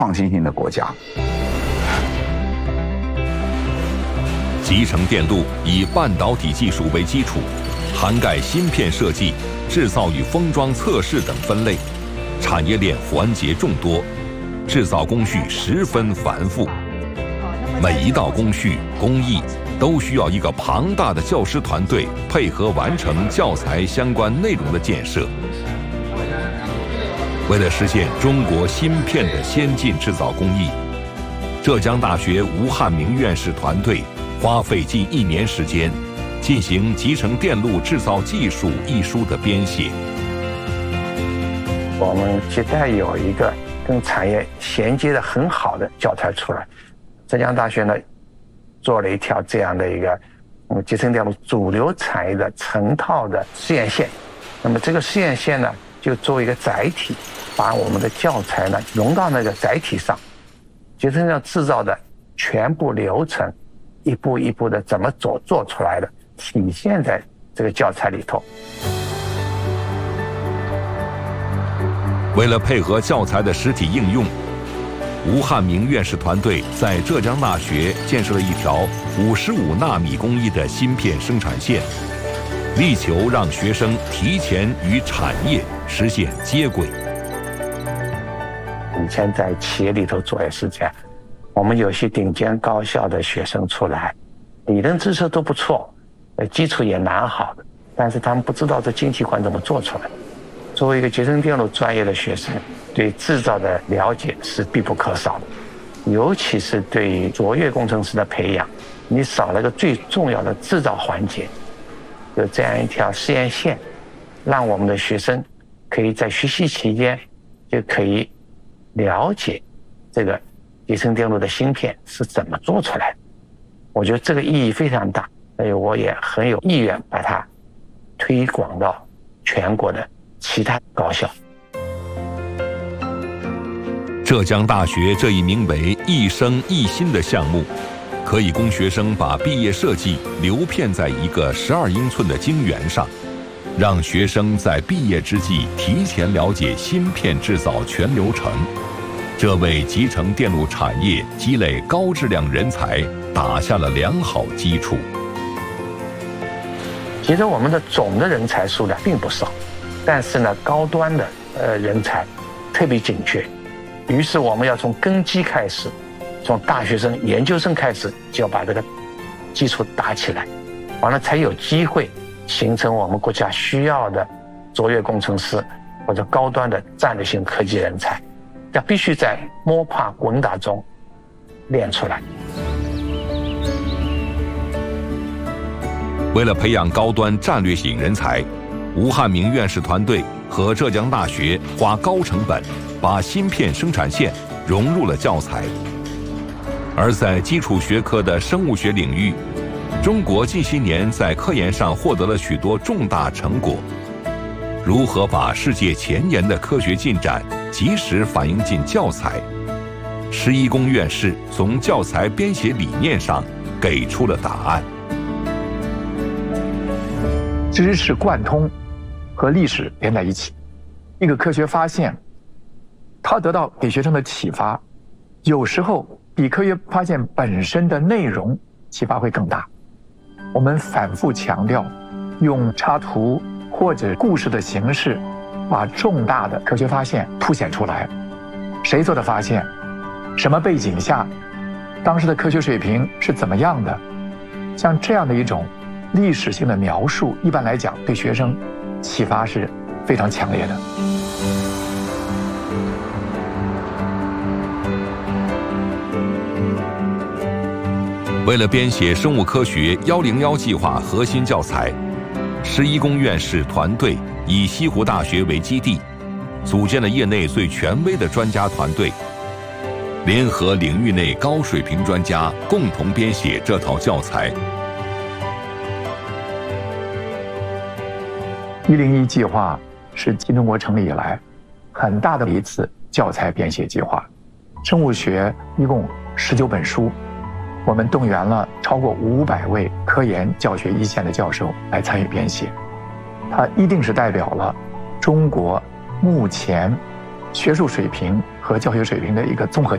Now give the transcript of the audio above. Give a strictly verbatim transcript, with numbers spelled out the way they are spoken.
创新性的国家。 集成电路以半导体技术为基础，涵盖芯片设计、制造与封装测试等分类，产业链环节众多，制造工序十分繁复。每一道工序工艺都需要一个庞大的教师团队配合完成教材相关内容的建设。为了实现中国芯片的先进制造工艺，浙江大学吴汉明院士团队花费近一年时间，进行《集成电路制造技术》一书的编写。 我们期待有一个跟产业衔接的很好的教材出来。浙江大学呢，做了一条这样的一个嗯集成电路主流产业的成套的试验线。那么这个试验线呢，就作为一个载体，把我们的教材呢融到那个载体上，集成电路制造的全部流程，一步一步的怎么做做出来的，体现在这个教材里头。 为了配合教材的实体应用，吴汉明院士团队在浙江大学建设了一条五十五纳米工艺的芯片生产线，力求让学生提前与产业实现接轨。 以前在企业里头做也是这样，我们有些顶尖高校的学生出来，理论知识都不错，基础也蛮好的，但是他们不知道这晶体管怎么做出来。作为一个集成电路专业的学生，对制造的了解是必不可少的，尤其是对于卓越工程师的培养，你少了个最重要的制造环节。有这样一条试验线，让我们的学生可以在学习期间就可以了解这个集成电路的芯片是怎么做出来的。我觉得这个意义非常大，所以我也很有意愿把它推广到全国的其他高校。 浙江大学这一名为“一生一心”的项目，可以供学生把毕业设计流片在一个十二英寸的晶圆上，让学生在毕业之际提前了解芯片制造全流程，这为集成电路产业积累高质量人才打下了良好基础。 其实我们的总的人才数量并不少，但是呢，高端的呃人才特别紧缺，于是我们要从根基开始，从大学生、研究生开始，就要把这个基础打起来，完了才有机会形成我们国家需要的卓越工程师或者高端的战略性科技人才，要必须在摸爬滚打中练出来。 为了培养高端战略型人才，吴汉明院士团队和浙江大学花高成本把芯片生产线融入了教材。而在基础学科的生物学领域，中国近些年在科研上获得了许多重大成果。如何把世界前沿的科学进展及时反映进教材，施一公院士从教材编写理念上给出了答案。 知识贯通和历史连在一起，一个科学发现，它得到给学生的启发，有时候比科学发现本身的内容启发会更大。我们反复强调，用插图或者故事的形式，把重大的科学发现凸显出来。谁做的发现？什么背景下？当时的科学水平是怎么样的？像这样的一种历史性的描述，一般来讲对学生启发是非常强烈的。 为了编写生物科学“幺零幺”计划核心教材，施一公院士团队以西湖大学为基地，组建了业内最权威的专家团队，联合领域内高水平专家共同编写这套教材。 一零一计划是新中国成立以来很大的一次教材编写计划，生物学一共十九本书，我们动员了超过五百位科研教学一线的教授来参与编写，它一定是代表了中国目前学术水平和教学水平的一个综合